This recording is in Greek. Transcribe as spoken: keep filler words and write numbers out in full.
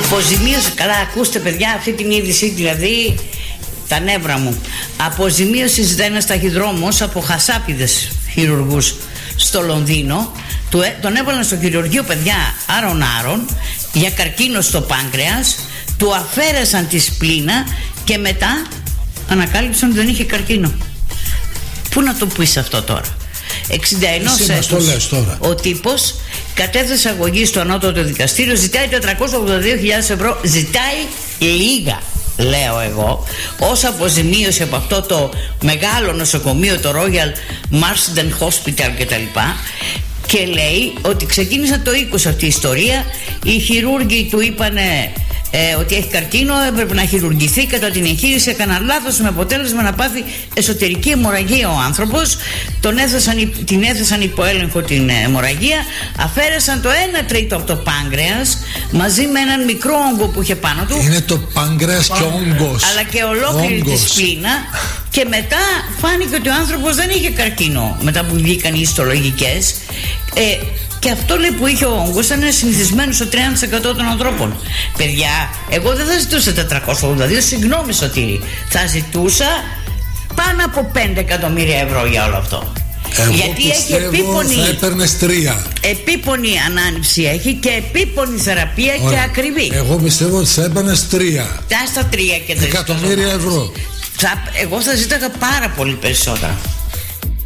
Αποζημίωση, καλά ακούστε παιδιά αυτή την είδηση, δηλαδή τα νεύρα μου. Αποζημίωση ζητάει ένας ταχυδρόμος από χασάπιδες χειρουργούς στο Λονδίνο. Τον έβαλαν στο χειρουργείο παιδιά άρον άρον για καρκίνο στο πάγκρεας. Του αφαίρεσαν τη σπλήνα και μετά ανακάλυψαν ότι δεν είχε καρκίνο. Πού να το πεις αυτό τώρα? εξήντα ένα έτους ο τύπος κατέθεσε αγωγή στο ανώτατο δικαστήριο, ζητάει τετρακόσιες ογδόντα δύο χιλιάδες ευρώ, ζητάει λίγα, λέω εγώ, ως αποζημίωση από αυτό το μεγάλο νοσοκομείο, το Royal Marsden Hospital κτλ. Και λέει ότι ξεκίνησε το είκοσι αυτή η ιστορία. Οι χειρούργοι του είπανε ε, ότι έχει καρκίνο, έπρεπε να χειρουργηθεί. Κατά την εγχείρηση έκαναν λάθος, με αποτέλεσμα να πάθει εσωτερική αιμορραγία ο άνθρωπος. Τον έθεσαν, την έθεσαν υπό έλεγχο την αιμορραγία. Αφαίρεσαν το ένα τρίτο από το πάγκρεας μαζί με έναν μικρό όγκο που είχε πάνω του. Είναι το πάγκρεας και όγκος. Αλλά και ολόκληρη τη σπλήνα. Και μετά φάνηκε ότι ο άνθρωπος δεν είχε καρκίνο, μετά που βγήκαν οι ιστολογικές. Ε, και αυτό λέει που είχε ο όγκος ήταν συνηθισμένο στο τριάντα τοις εκατό των ανθρώπων. Παιδιά, εγώ δεν θα ζητούσα τετρακόσια ογδόντα δύο, συγγνώμη Σωτήρη. Θα ζητούσα πάνω από πέντε εκατομμύρια ευρώ για όλο αυτό. Εγώ γιατί έχει επίπονη, θα έπαιρνες τρία. επίπονη ανάνυψη έχει και επίπονη θεραπεία. Ωραία. Και ακριβή. Εγώ πιστεύω ότι θα έπαιρνες τρία. Τα στα τρία και τρία εκατομμύρια ευρώ. Θα, εγώ θα ζήταγα πάρα πολύ περισσότερα.